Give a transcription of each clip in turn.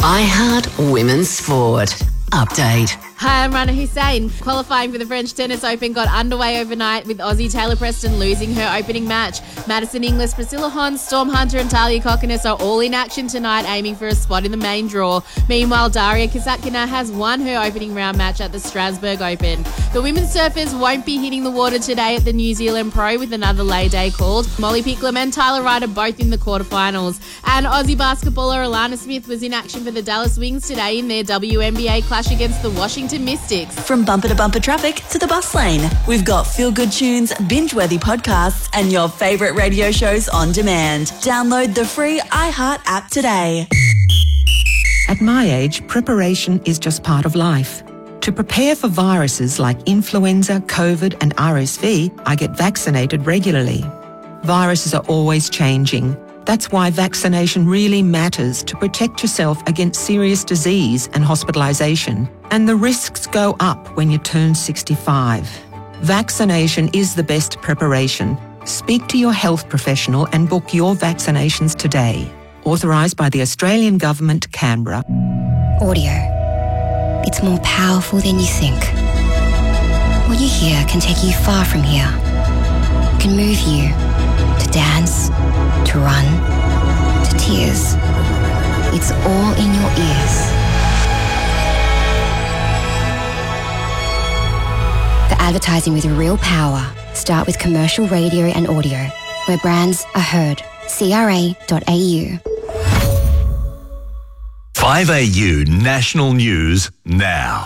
iHeart Women's Sport. Update. Hi, I'm Rana Hussain. Qualifying for the French Tennis Open got underway overnight with Aussie Taylor Preston losing her opening match. Madison Inglis, Priscilla Hon, Storm Hunter and Talia Kokkinas are all in action tonight, aiming for a spot in the main draw. Meanwhile, Daria Kasatkina has won her opening round match at the Strasbourg Open. The women's surfers won't be hitting the water today at the New Zealand Pro with another lay day called. Molly Picklum and Tyler Ryder both in the quarterfinals. And Aussie basketballer Alana Smith was in action for the Dallas Wings today in their WNBA clash against the Washington Mystics. From bumper to bumper traffic to the bus lane, we've got feel-good tunes, binge-worthy podcasts and your favourite radio shows on demand. Download the free iHeart app today. At my age, preparation is just part of life. To prepare for viruses like influenza, COVID and RSV, I get vaccinated regularly. Viruses are always changing. That's why vaccination really matters to protect yourself against serious disease and hospitalisation. And the risks go up when you turn 65. Vaccination is the best preparation. Speak to your health professional and book your vaccinations today. Authorised by the Australian Government, Canberra. Audio. It's more powerful than you think. What you hear can take you far from here. It can move you to dance, to run, to tears. It's all in your ears. For advertising with real power, start with commercial radio and audio, where brands are heard. CRA.au. 5AU National News now.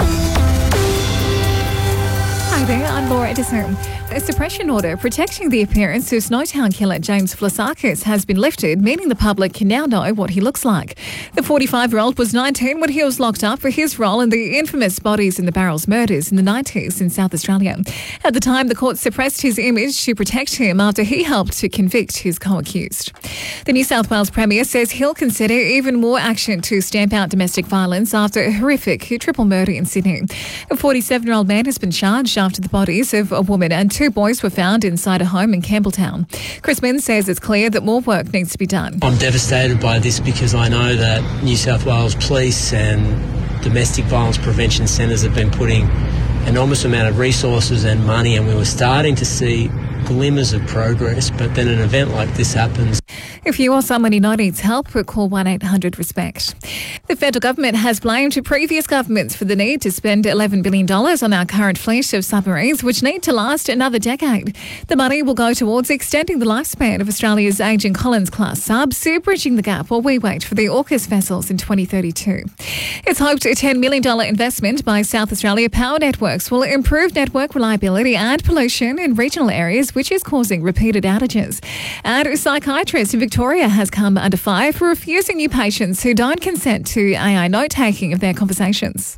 Hi there, I'm Laura Edison. A suppression order protecting the appearance of Snowtown killer James Vlasakis has been lifted, meaning the public can now know what he looks like. The 45-year-old was 19 when he was locked up for his role in the infamous Bodies in the Barrels murders in the 90s in South Australia. At the time, the court suppressed his image to protect him after he helped to convict his co-accused. The New South Wales Premier says he'll consider even more action to stamp out domestic violence after a horrific triple murder in Sydney. A 47-year-old man has been charged after the bodies of a woman and two boys were found inside a home in Campbelltown. Chris Minns says it's clear that more work needs to be done. I'm devastated by this because I know that New South Wales Police and domestic violence prevention centres have been putting enormous amount of resources and money, and we were starting to see glimmers of progress, but then an event like this happens. If you or someone you know needs help, call 1-800-RESPECT. The federal government has blamed previous governments for the need to spend $11 billion on our current fleet of submarines, which need to last another decade. The money will go towards extending the lifespan of Australia's ageing Collins-class subs, bridging the gap while we wait for the AUKUS vessels in 2032. It's hoped a $10 million investment by South Australia Power Networks will improve network reliability and pollution in regional areas, which is causing repeated outages. And a psychiatrist in Victoria has come under fire for refusing new patients who don't consent to AI note-taking of their conversations.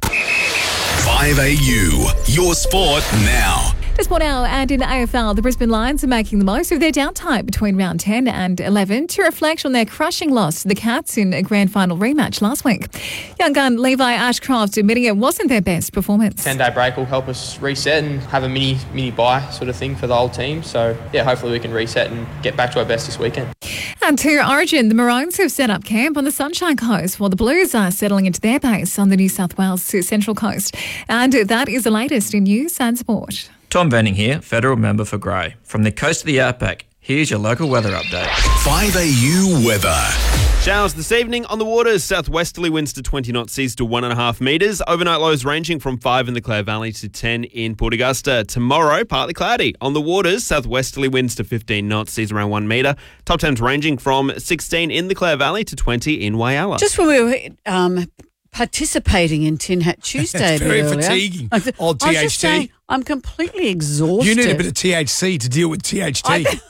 5AU, your sport now. The Sport Hour, and in AFL, the Brisbane Lions are making the most of their downtime between round 10 and 11 to reflect on their crushing loss to the Cats in a grand final rematch last week. Young gun Levi Ashcroft admitting it wasn't their best performance. 10-day break will help us reset and have a mini bye sort of thing for the whole team. So, yeah, hopefully we can reset and get back to our best this weekend. And to Origin, the Maroons have set up camp on the Sunshine Coast while the Blues are settling into their base on the New South Wales Central Coast. And that is the latest in news and sport. Tom Venning here, Federal Member for Grey. From the coast of the Outback, here's your local weather update. 5AU weather. Showers this evening on the waters. Southwesterly winds to 20 knots, seas to 1.5 metres. Overnight lows ranging from 5 in the Clare Valley to 10 in Port Augusta. Tomorrow, partly cloudy. On the waters, southwesterly winds to 15 knots, seas around 1 metre. Top temps ranging from 16 in the Clare Valley to 20 in Whyalla. Just when we were participating in Tin Hat Tuesday It's very earlier, fatiguing. Old I was just THT. saying, I'm completely exhausted. You need a bit of THC to deal with THT.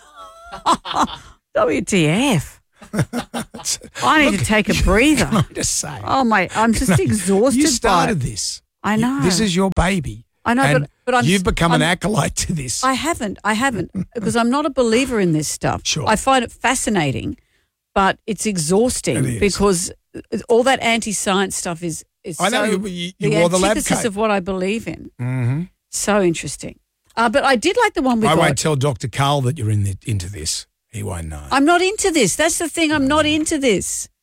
WTF. I need to take a breather. I'm just saying. Oh, mate, I'm just exhausted. You started by it. this. I know. This is your baby. I know, but you've become an acolyte to this. I haven't, because I'm not a believer in this stuff. Sure. I find it fascinating, but it's exhausting because all that anti-science stuff is I know so you the wore the lab antithesis coat. of what I believe in. Mm-hmm. So interesting. But I did like the one we I got. won't tell Dr. Carl that you're into this. He won't know. I'm not into this. That's the thing. I'm not into this.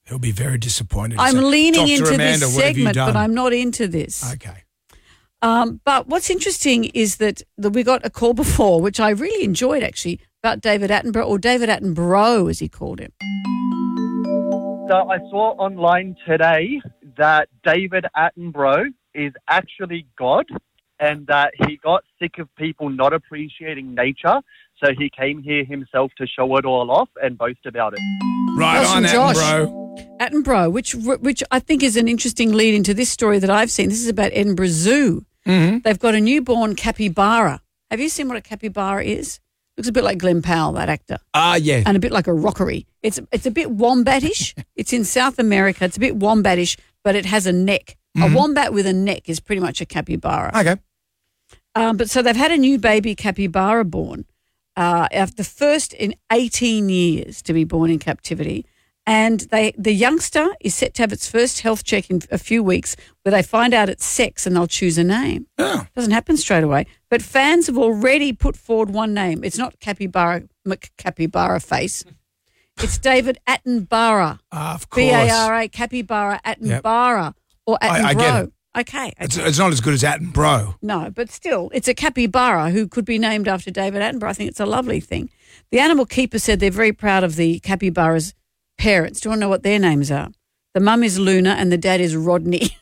He'll be very disappointed. I'm So, leaning Dr. into Amanda, this what have you segment, but done? I'm not into this. Okay. But what's interesting is that we got a call before, which I really enjoyed actually, about David Attenborough, or David Attenborough as he called him. So I saw online today that David Attenborough is actually God and that he got sick of people not appreciating nature. So he came here himself to show it all off and boast about it. Right That's on, from Josh. Attenborough. Attenborough, which I think is an interesting lead into this story that I've seen. This is about Edinburgh Zoo. Mm-hmm. They've got a newborn capybara. Have you seen what a capybara is? Looks a bit like Glenn Powell, that actor. Ah, yeah. And a bit like a rockery. It's a bit wombatish. It's in South America. It's a bit wombatish, but it has a neck. Mm-hmm. A wombat with a neck is pretty much a capybara. Okay. But so they've had a new baby capybara born, the first in 18 years to be born in captivity. And the youngster is set to have its first health check in a few weeks where they find out its sex and they'll choose a name. Oh. Doesn't happen straight away. But fans have already put forward one name. It's not Capybara McCapybara Face. It's David Attenborough. Of course. B-A-R-A, Capybara Attenborough. Or Attenborough. I get it. Okay. It's not as good as Attenborough. No, but still, it's a capybara who could be named after David Attenborough. I think it's a lovely thing. The animal keeper said they're very proud of the capybara's parents. Do you want to know what their names are? The mum is Luna and the dad is Rodney.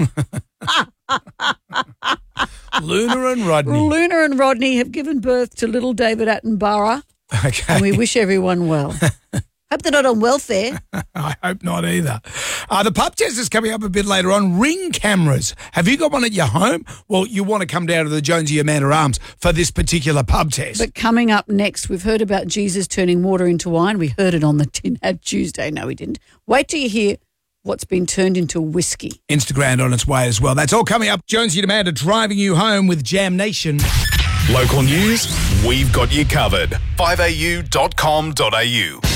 Luna and Rodney. Luna and Rodney have given birth to little David Attenborough. Okay. And we wish everyone well. Hope they're not on welfare. I hope not either. The pub test is coming up a bit later on. Ring cameras. Have you got one at your home? Well, you want to come down to the Jonesy Amanda Arms for this particular pub test. But coming up next, we've heard about Jesus turning water into wine. We heard it on the Tin Hat Tuesday. No, we didn't. Wait till you hear what's been turned into whiskey. Instagram on its way as well. That's all coming up. Jonesy and Amanda driving you home with Jam Nation. Local news, we've got you covered. 5au.com.au.